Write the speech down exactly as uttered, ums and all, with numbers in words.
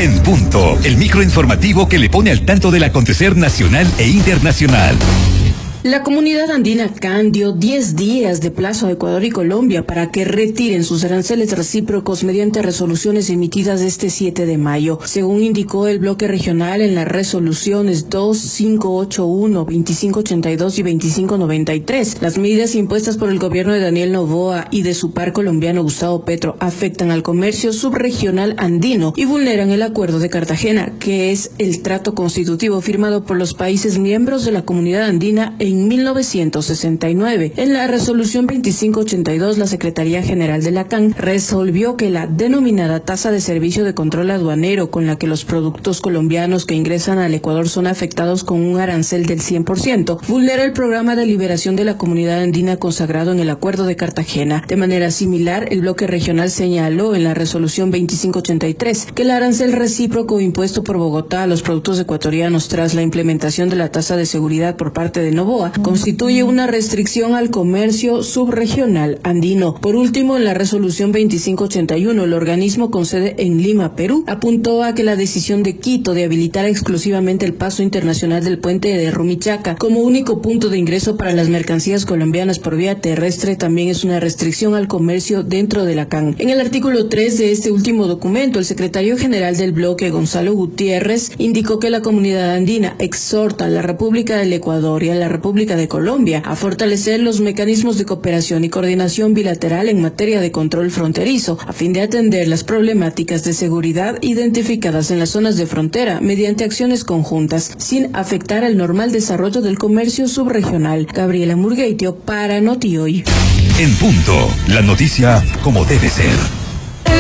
En punto, el microinformativo que le pone al tanto del acontecer nacional e internacional. La comunidad andina C A N dio diez días de plazo a Ecuador y Colombia para que retiren sus aranceles recíprocos mediante resoluciones emitidas este siete de mayo. Según indicó el bloque regional en las resoluciones dos, cinco ochenta y uno, veinticinco ochenta y dos y veinticinco noventa y tres, las medidas impuestas por el gobierno de Daniel Noboa y de su par colombiano Gustavo Petro afectan al comercio subregional andino y vulneran el Acuerdo de Cartagena, que es el trato constitutivo firmado por los países miembros de la comunidad andina en En mil novecientos sesenta y nueve. En la resolución veinticinco ochenta y dos, la Secretaría General de la C A N resolvió que la denominada tasa de servicio de control aduanero con la que los productos colombianos que ingresan al Ecuador son afectados con un arancel del cien por ciento, vulnera el programa de liberación de la comunidad andina consagrado en el Acuerdo de Cartagena. De manera similar, el bloque regional señaló en la resolución veinticinco ochenta y tres que el arancel recíproco impuesto por Bogotá a los productos ecuatorianos tras la implementación de la tasa de seguridad por parte de Noboa constituye una restricción al comercio subregional andino. Por último, en la resolución veinticinco ochenta y uno, el organismo con sede en Lima, Perú, apuntó a que la decisión de Quito de habilitar exclusivamente el paso internacional del puente de Rumichaca como único punto de ingreso para las mercancías colombianas por vía terrestre también es una restricción al comercio dentro de la C A N. En el artículo tres de este último documento, el secretario general del bloque, Gonzalo Gutiérrez, indicó que la comunidad andina exhorta a la República del Ecuador y a la República de Colombia a fortalecer los mecanismos de cooperación y coordinación bilateral en materia de control fronterizo, a fin de atender las problemáticas de seguridad identificadas en las zonas de frontera mediante acciones conjuntas, sin afectar al normal desarrollo del comercio subregional. Gabriela Murgueitio para Noti Hoy. En punto, la noticia como debe ser.